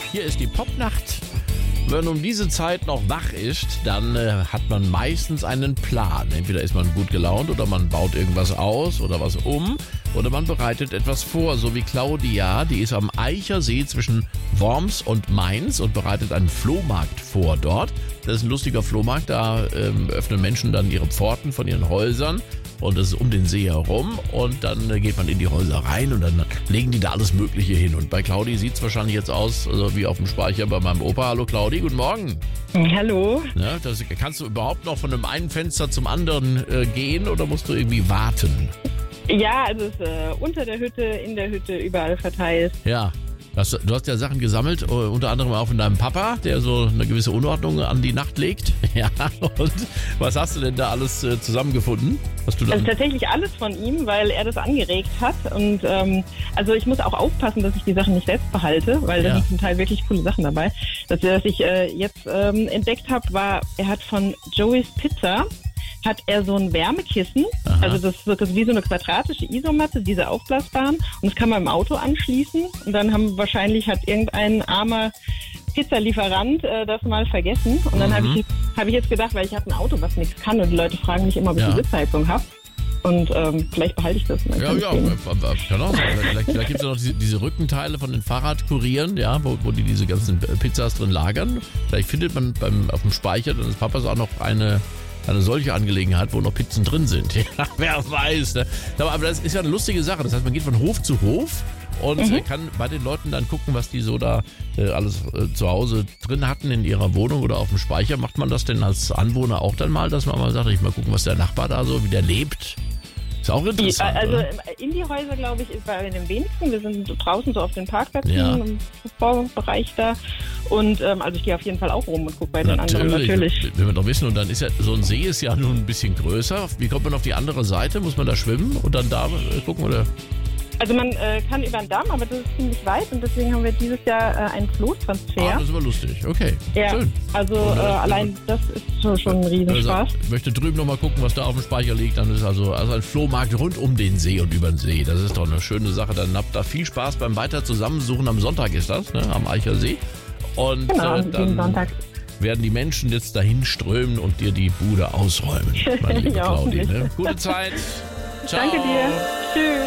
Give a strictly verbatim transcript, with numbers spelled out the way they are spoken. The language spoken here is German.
Hier ist die Popnacht. Wenn man um diese Zeit noch wach ist, dann äh, hat man meistens einen Plan. Entweder ist man gut gelaunt oder man baut irgendwas aus oder was um oder man bereitet etwas vor, so wie Claudia, die ist am Eichersee zwischen Worms und Mainz und bereitet einen Flohmarkt vor dort. Das ist ein lustiger Flohmarkt, da ähm, öffnen Menschen dann ihre Pforten von ihren Häusern. Und das ist um den See herum und dann äh, geht man in die Häuser rein und dann legen die da alles Mögliche hin. Und bei Claudi sieht es wahrscheinlich jetzt aus, also wie auf dem Speicher bei meinem Opa. Hallo Claudi, guten Morgen. Hallo. Ja, das, kannst du überhaupt noch von dem einen Fenster zum anderen äh, gehen oder musst du irgendwie warten? Ja, also es ist äh, unter der Hütte, in der Hütte, überall verteilt. Ja. Das, du hast ja Sachen gesammelt, unter anderem auch von deinem Papa, der so eine gewisse Unordnung an die Nacht legt. Ja, und was hast du denn da alles äh, zusammengefunden? Was du dann Also tatsächlich alles von ihm, weil er das angeregt hat. Und ähm, also ich muss auch aufpassen, dass ich die Sachen nicht selbst behalte, weil da Ja. sind zum Teil wirklich coole Sachen dabei. Das, was ich äh, jetzt ähm, entdeckt habe, war, er hat von Joey's Pizza hat er so ein Wärmekissen, Aha. also das ist wie so eine quadratische Isomatte, diese aufblasbaren, und das kann man im Auto anschließen und dann haben wahrscheinlich hat irgendein armer Pizzalieferant äh, das mal vergessen und dann Mhm. habe ich, hab ich jetzt gedacht, weil ich habe ein Auto, was nichts kann und die Leute fragen mich immer, ob ich Ja. eine Sitzheizung habe und ähm, vielleicht behalte ich das. Und dann Ja, kann ich ja, den- kann auch sein. Vielleicht, vielleicht gibt es ja noch diese, diese Rückenteile von den Fahrradkurieren, ja, wo, wo die diese ganzen Pizzas drin lagern. Vielleicht findet man beim, auf dem Speicher deines Papas auch noch eine, eine solche Angelegenheit, wo noch Pizzen drin sind. Ja, wer weiß. Ne? Aber, aber das ist ja eine lustige Sache. Das heißt, man geht von Hof zu Hof und Mhm. äh, kann bei den Leuten dann gucken, was die so da äh, alles äh, zu Hause drin hatten in ihrer Wohnung oder auf dem Speicher. Macht man das denn als Anwohner auch dann mal, dass man mal sagt, ich mal gucken, was der Nachbar da so, wie der lebt? Ist auch Die, interessant, also oder? in die Häuser, glaube ich, ist bei den wenigsten. Wir sind so draußen so auf den Parkplätzen Ja. im Vorbereich da. Und ähm, also ich gehe auf jeden Fall auch rum und gucke bei den anderen natürlich. Wenn wir noch wissen, und dann ist ja, so ein See ist ja nun ein bisschen größer. Wie kommt man auf die andere Seite? Muss man da schwimmen und dann da äh, gucken, oder? Also man äh, kann über den Damm, aber das ist ziemlich weit und deswegen haben wir dieses Jahr äh, einen Ah, Floßtransfer. das ist aber lustig. Okay, Ja, schön. also Und, äh, äh, allein das ist schon, schon ein Also, Riesenspaß. ich möchte drüben noch mal gucken, was da auf dem Speicher liegt. Dann ist also, also ein Flohmarkt rund um den See und über den See. Das ist doch eine schöne Sache. Dann habt da viel Spaß beim Weiter zusammensuchen. Am Sonntag ist das, ne, am Eichersee. Und Genau, äh, jeden dann Sonntag. werden die Menschen jetzt dahin strömen und dir die Bude ausräumen. Meine liebe Ja, Claudi. hoffentlich. Ne? Gute Zeit. Ciao. Danke dir. Tschüss.